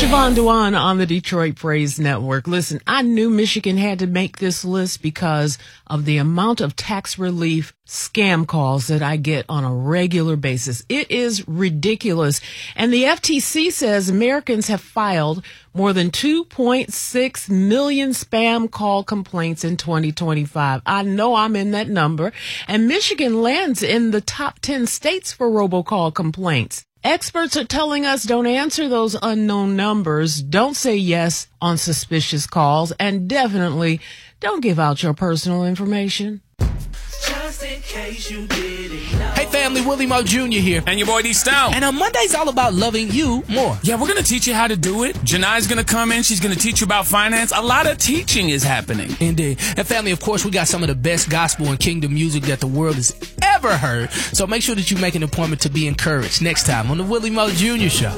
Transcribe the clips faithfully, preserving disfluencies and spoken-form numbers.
Siobhan Dewan on the Detroit Praise Network. Listen, I knew Michigan had to make this list because of the amount of tax relief scam calls that I get on a regular basis. It is ridiculous. And the F T C says Americans have filed more than two point six million spam call complaints in twenty twenty-five. I know I'm in that number. And Michigan lands in the top ten states for robocall complaints. Experts are telling us don't answer those unknown numbers, don't say yes on suspicious calls, and definitely don't give out your personal information. Just in case you didn't know. Hey family, Willie Mo Junior here. And your boy D Stone. And on Monday's all about loving you more. Yeah, we're going to teach you how to do it. Janai's going to come in. She's going to teach you about finance. A lot of teaching is happening. Indeed. And family, of course, we got some of the best gospel and kingdom music that the world has ever heard. So make sure that you make an appointment to be encouraged next time on the Willie Mo Junior Show.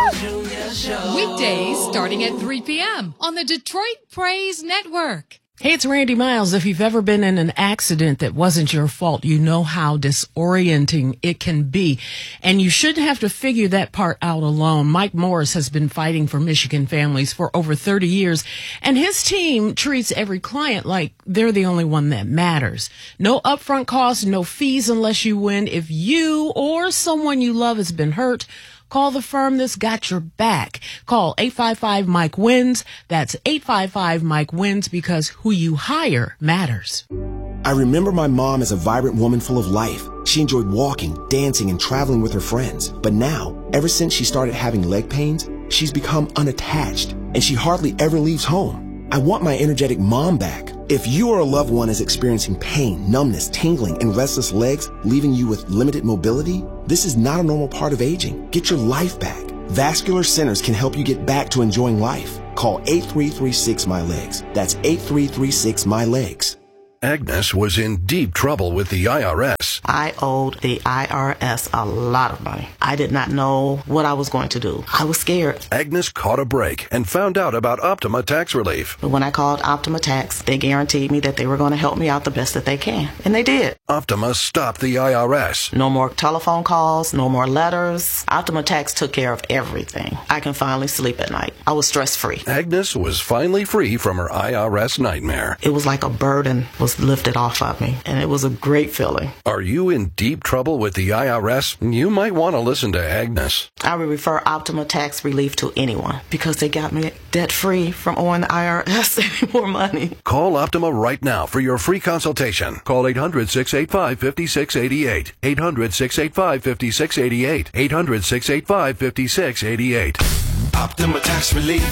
Weekdays starting at three p.m. on the Detroit Praise Network. Hey, it's Randy Miles. If you've ever been in an accident that wasn't your fault, you know how disorienting it can be. And you shouldn't have to figure that part out alone. Mike Morris has been fighting for Michigan families for over thirty years, and his team treats every client like they're the only one that matters. No upfront costs, no fees unless you win. If you or someone you love has been hurt, call the firm that's got your back. Call eight five five Mike Wins. That's eight five five Mike Wins, because who you hire matters. I remember my mom as a vibrant woman full of life. She enjoyed walking, dancing, and traveling with her friends. But now, ever since she started having leg pains, she's become unattached, and she hardly ever leaves home. I want my energetic mom back. If you or a loved one is experiencing pain, numbness, tingling, and restless legs, leaving you with limited mobility, this is not a normal part of aging. Get your life back. Vascular Centers can help you get back to enjoying life. Call eight three three six my legs. That's eight three three six my legs. Agnes was in deep trouble with the I R S. I owed the I R S a lot of money. I did not know what I was going to do. I was scared. Agnes caught a break and found out about Optima Tax Relief. But when I called Optima Tax, they guaranteed me that they were going to help me out the best that they can. And they did. Optima stopped the I R S. No more telephone calls, no more letters. Optima Tax took care of everything. I can finally sleep at night. I was stress-free. Agnes was finally free from her I R S nightmare. It was like a burden was lifted off of me, and it was a great feeling. Are you in deep trouble with the I R S? You might want to listen to Agnes. I would refer Optima Tax Relief to anyone because they got me debt-free from owing the I R S any more money. Call Optima right now for your free consultation. Call eight hundred, six eight five, five six eight eight. eight hundred, six eight five, five six eight eight. eight hundred, six eight five, five six eight eight. Optima Tax Relief.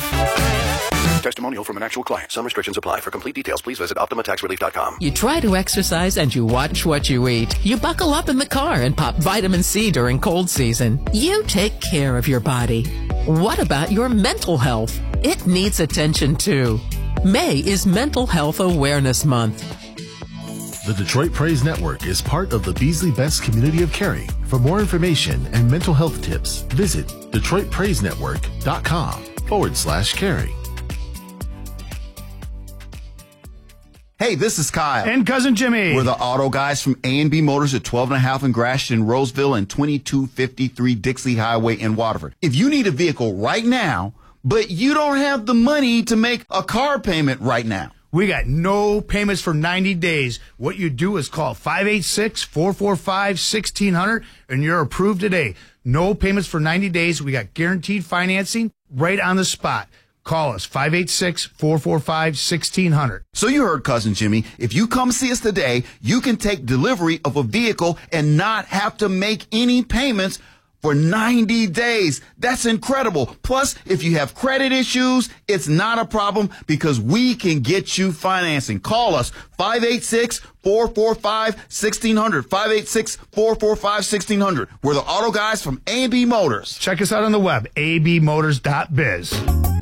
Testimonial from an actual client. Some restrictions apply. For complete details, please visit optima tax relief dot com. You try to exercise and you watch what you eat. You buckle up in the car and pop vitamin C during cold season. You take care of your body. What about your mental health? It needs attention too. May is Mental Health Awareness Month. The Detroit Praise Network is part of the Beasley Best community of caring. For more information and mental health tips, visit detroit praise network dot com forward slash caring. Hey, this is Kyle. And Cousin Jimmy. We're the auto guys from A and B Motors at twelve and a half in Gratiot, Roseville, and twenty-two fifty-three Dixie Highway in Waterford. If you need a vehicle right now, but you don't have the money to make a car payment right now, we got no payments for ninety days. What you do is call five eight six, four four five, one six zero zero and you're approved today. No payments for ninety days. We got guaranteed financing right on the spot. Call us, five eight six, four four five, one six zero zero. So you heard, Cousin Jimmy. If you come see us today, you can take delivery of a vehicle and not have to make any payments for ninety days. That's incredible. Plus, if you have credit issues, it's not a problem because we can get you financing. Call us, five eight six, four four five, one six zero zero, five eight six, four four five, one six zero zero. We're the auto guys from A and B Motors. Check us out on the web, a b motors dot biz.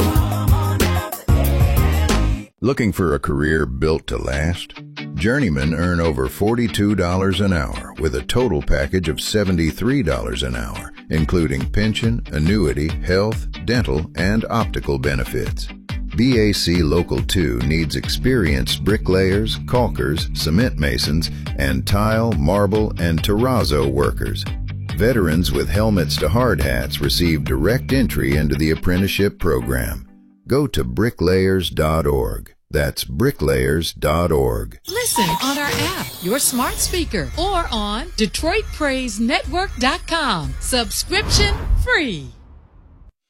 Looking for a career built to last? Journeymen earn over forty-two dollars an hour with a total package of seventy-three dollars an hour, including pension, annuity, health, dental, and optical benefits. B A C Local two needs experienced bricklayers, caulkers, cement masons, and tile, marble, and terrazzo workers. Veterans with helmets to hard hats receive direct entry into the apprenticeship program. Go to bricklayers dot org. That's bricklayers dot org. Listen on our app, your smart speaker, or on Detroit Praise Network dot com. Subscription free.